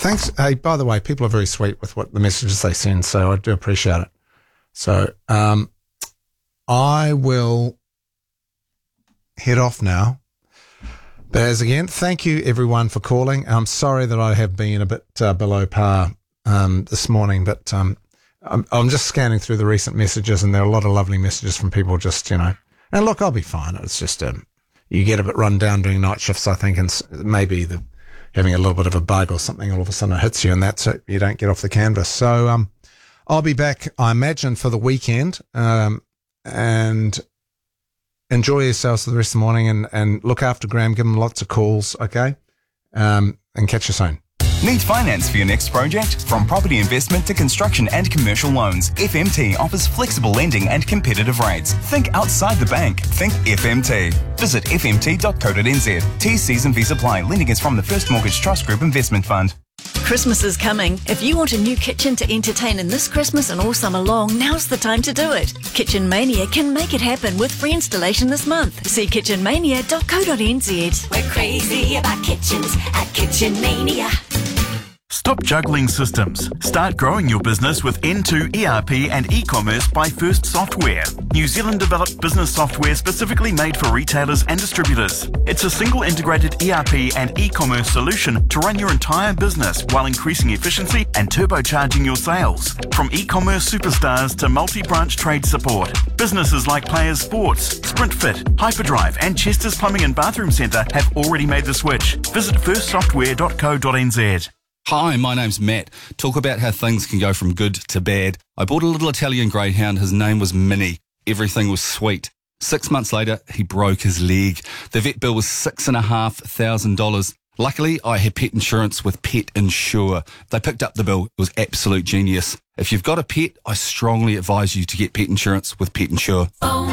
Thanks. Hey, by the way, people are very sweet with what the messages they send, so I do appreciate it. So I will head off now. But as again, thank you everyone for calling. I'm sorry that I have been a bit below par this morning, but I'm just scanning through the recent messages, and there are a lot of lovely messages from people just, and look, I'll be fine. It's just you get a bit run down doing night shifts, I think, and maybe having a little bit of a bug or something, all of a sudden it hits you, and that's it. You don't get off the canvas. So I'll be back, I imagine, for the weekend, and enjoy yourselves for the rest of the morning, and look after Graham. Give him lots of calls, okay? And catch you soon. Need finance for your next project? From property investment to construction and commercial loans, FMT offers flexible lending and competitive rates. Think outside the bank. Think FMT. Visit fmt.co.nz. T's, C's and V's apply. Lending is from the First Mortgage Trust Group Investment Fund. Christmas is coming. If you want a new kitchen to entertain in this Christmas and all summer long, now's the time to do it. Kitchen Mania can make it happen with free installation this month. See kitchenmania.co.nz. We're crazy about kitchens at Kitchen Mania. Stop juggling systems. Start growing your business with N2 ERP and e-commerce by First Software. New Zealand developed business software specifically made for retailers and distributors. It's a single integrated ERP and e-commerce solution to run your entire business while increasing efficiency and turbocharging your sales. From e-commerce superstars to multi-branch trade support, businesses like Players Sports, SprintFit, Hyperdrive and Chester's Plumbing and Bathroom Centre have already made the switch. Visit firstsoftware.co.nz. Hi, my name's Matt. Talk about how things can go from good to bad. I bought a little Italian greyhound. His name was Minnie. Everything was sweet. 6 months later, he broke his leg. The vet bill was $6,500. Luckily, I had pet insurance with Pet Insure. They picked up the bill. It was absolute genius. If you've got a pet, I strongly advise you to get pet insurance with Pet Insure. Phone